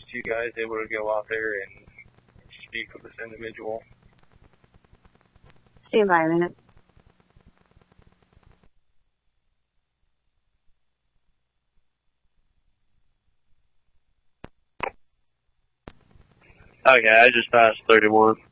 you guys able to go out there and speak with this individual? Stand by a minute. Okay, I just passed 31.